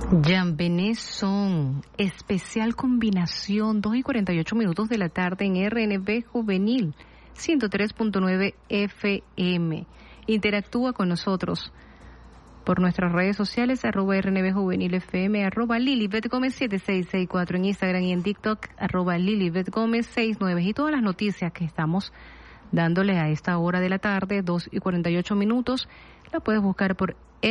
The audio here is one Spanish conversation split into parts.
Jean Benet Son, especial combinación, 2:48 de la tarde en RNB Juvenil, 103.9 FM. Interactúa con nosotros por nuestras redes sociales, @RNB Juvenil FM, @Lilibet Gómez 7664 en Instagram y en TikTok, @Lilibet Gómez 69. Y todas las noticias que estamos dándole a esta hora de la tarde, 2:48, la puedes buscar por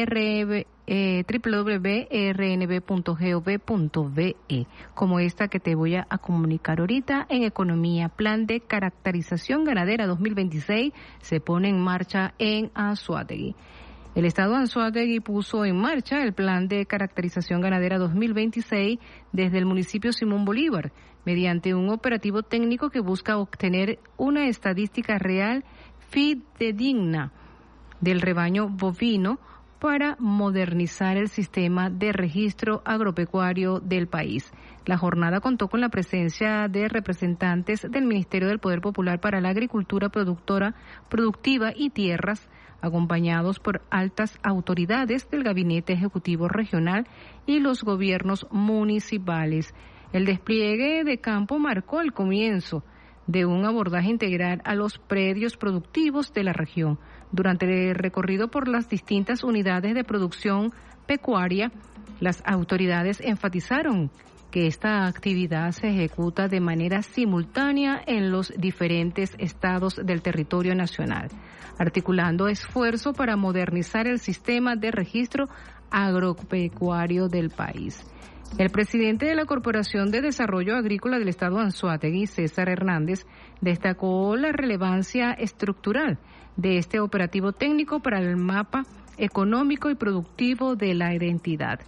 www.rnb.gov.be, como esta que te voy a comunicar ahorita. En economía, plan de caracterización ganadera 2026 se pone en marcha en Anzoátegui. El Estado de Anzoátegui puso en marcha el plan de caracterización ganadera 2026 desde el municipio Simón Bolívar, mediante un operativo técnico que busca obtener una estadística real fidedigna del rebaño bovino para modernizar el sistema de registro agropecuario del país. La jornada contó con la presencia de representantes del Ministerio del Poder Popular para la Agricultura Productiva y Tierras, acompañados por altas autoridades del Gabinete Ejecutivo Regional y los gobiernos municipales. El despliegue de campo marcó el comienzo de un abordaje integral a los predios productivos de la región. Durante el recorrido por las distintas unidades de producción pecuaria, las autoridades enfatizaron que esta actividad se ejecuta de manera simultánea en los diferentes estados del territorio nacional, articulando esfuerzo para modernizar el sistema de registro agropecuario del país. El presidente de la Corporación de Desarrollo Agrícola del Estado de Anzoátegui, César Hernández, destacó la relevancia estructural de este operativo técnico para el mapa económico y productivo de la entidad.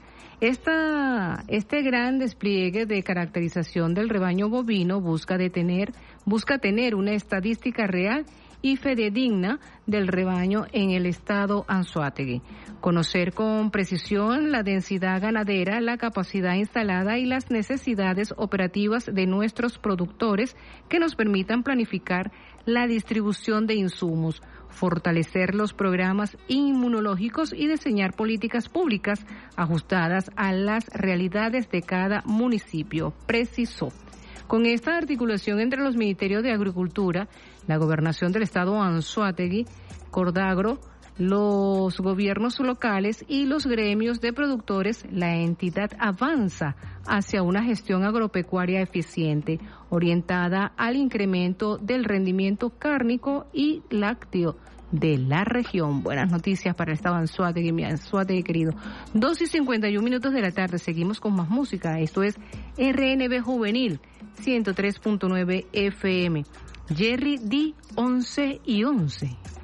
Este gran despliegue de caracterización del rebaño bovino busca tener una estadística real y fidedigna del rebaño en el estado Anzoátegui. Conocer con precisión la densidad ganadera, la capacidad instalada y las necesidades operativas de nuestros productores que nos permitan planificar la distribución de insumos, fortalecer los programas inmunológicos y diseñar políticas públicas ajustadas a las realidades de cada municipio, precisó. Con esta articulación entre los Ministerios de Agricultura, la Gobernación del Estado Anzoátegui, Cordagro, los gobiernos locales y los gremios de productores, la entidad avanza hacia una gestión agropecuaria eficiente, orientada al incremento del rendimiento cárnico y lácteo de la región. Buenas noticias para el Estado Anzoátegui, mi Anzoátegui querido. 2:51 de la tarde, seguimos con más música. Esto es RNB Juvenil, 103.9 FM. Jerry D. 11 y 11.